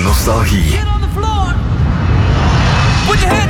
nostalgie. Get on the floor. Put your hands